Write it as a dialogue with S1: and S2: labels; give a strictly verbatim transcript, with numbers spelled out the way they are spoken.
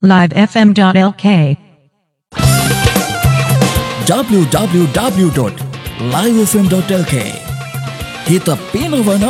S1: live f m dot l k
S2: w w w dot live f m dot l k. Kita pinakawanap